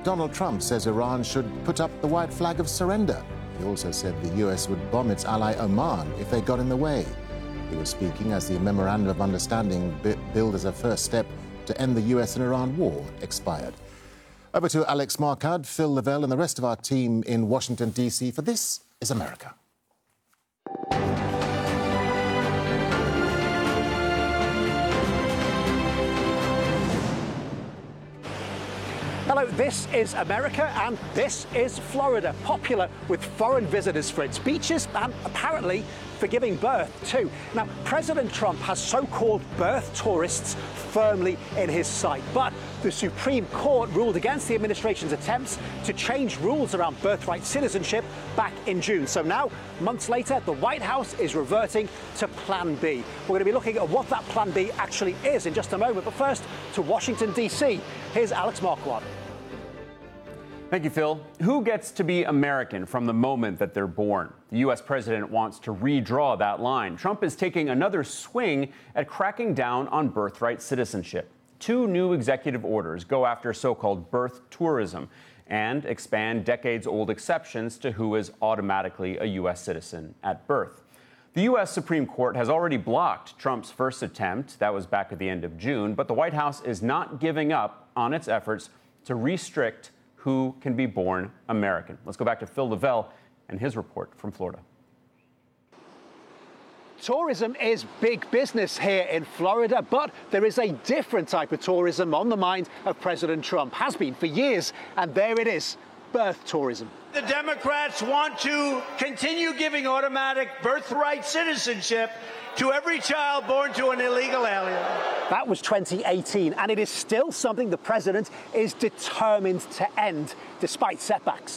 Donald Trump says Iran should put up the white flag of surrender. He also said the U.S. would bomb its ally Oman if they got in the way. He was speaking as the Memorandum of Understanding billed as a first step to end the U.S. and Iran war expired. Over to Alex Marquardt, Phil Lavelle and the rest of our team in Washington, D.C. for This is America. Hello, this is America and this is Florida, popular with foreign visitors for its beaches and apparently for giving birth too. Now, President Trump has so-called birth tourists firmly in his sight, but the Supreme Court ruled against the administration's attempts to change rules around birthright citizenship back in June. So now, months later, the White House is reverting to Plan B. We're going to be looking at what that Plan B actually is in just a moment. But first, to Washington, D.C., here's Alex Marquardt. Thank you, Phil. Who gets to be American from the moment that they're born? The U.S. president wants to redraw that line. Trump is taking another swing at cracking down on birthright citizenship. 2 new executive orders go after so-called birth tourism and expand decades-old exceptions to who is automatically a U.S. citizen at birth. The U.S. Supreme Court has already blocked Trump's first attempt. That was back at the end of June. But the White House is not giving up on its efforts to restrict who can be born American. Let's go back to Phil Lavelle and his report from Florida. Tourism is big business here in Florida, but there is a different type of tourism on the mind of President Trump, has been for years, and there it is, birth tourism. The Democrats want to continue giving automatic birthright citizenship to every child born to an illegal alien. That was 2018, and it is still something the president is determined to end, despite setbacks.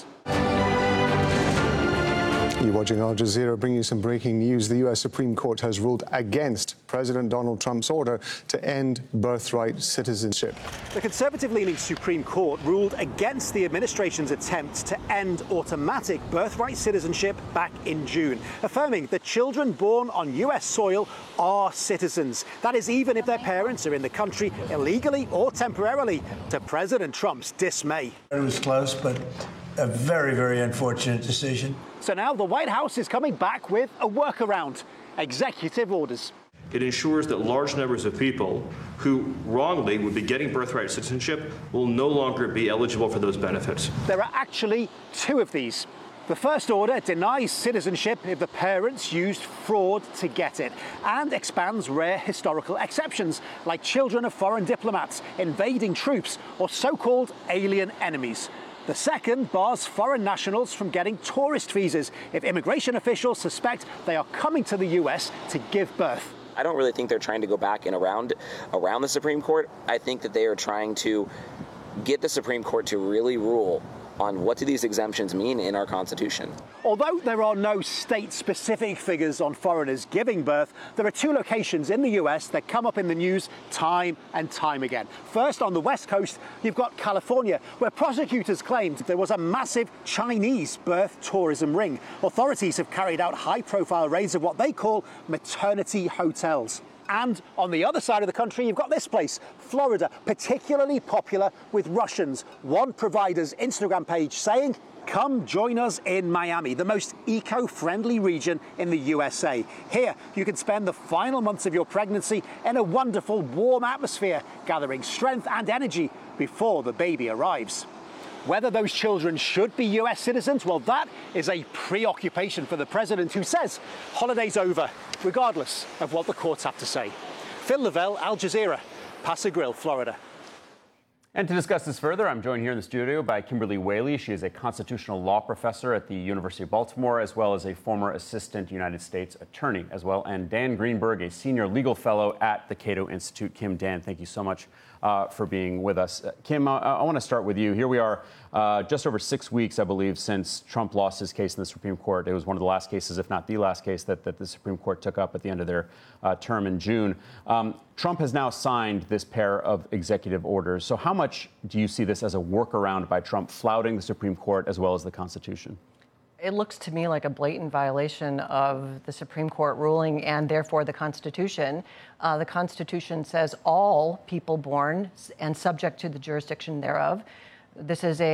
You're watching Al Jazeera, bringing you some breaking news. The U.S. Supreme Court has ruled against President Donald Trump's order to end birthright citizenship. The conservative-leaning Supreme Court ruled against the administration's attempt to end automatic birthright citizenship back in June, affirming that children born on U.S. soil are citizens. That is, even if their parents are in the country illegally or temporarily, to President Trump's dismay. It was close, but a very, very unfortunate decision. So now the White House is coming back with a workaround: executive orders. It ensures that large numbers of people who wrongly would be getting birthright citizenship will no longer be eligible for those benefits. There are actually 2 of these. The first order denies citizenship if the parents used fraud to get it, and expands rare historical exceptions, like children of foreign diplomats, invading troops, or so-called alien enemies. The second bars foreign nationals from getting tourist visas if immigration officials suspect they are coming to the U.S. to give birth. I don't really think they're trying to go back and around the Supreme Court. I think that they are trying to get the Supreme Court to really rule on what do these exemptions mean in our Constitution. Although there are no state-specific figures on foreigners giving birth, there are 2 locations in the U.S. that come up in the news time and time again. First, on the West Coast, you've got California, where prosecutors claimed there was a massive Chinese birth tourism ring. Authorities have carried out high-profile raids of what they call maternity hotels. And on the other side of the country, you've got this place, Florida, particularly popular with Russians. One provider's Instagram page saying, "Come join us in Miami, the most eco-friendly region in the USA. Here, you can spend the final months of your pregnancy in a wonderful, warm atmosphere, gathering strength and energy before the baby arrives." Whether those children should be U.S. citizens, well, that is a preoccupation for the president, who says holiday's over, regardless of what the courts have to say. Phil Lavelle, Al Jazeera, Paso Grill, Florida. And to discuss this further, I'm joined here in the studio by Kimberly Whaley. She is a constitutional law professor at the University of Baltimore, as well as a former assistant United States attorney as well. And Dan Greenberg, a senior legal fellow at the Cato Institute. Kim, Dan, thank you so much for being with us. Kim, I want to start with you. Here we are just over 6 weeks, I believe, since Trump lost his case in the Supreme Court. It was one of the last cases, if not the last case, that the Supreme Court took up at the end of their term in June. Trump has now signed this pair of executive orders. So how much do you see this as a workaround by Trump flouting the Supreme Court as well as the Constitution? It looks to me like a blatant violation of the Supreme Court ruling and therefore the Constitution. The Constitution says all people born and subject to the jurisdiction thereof. This is a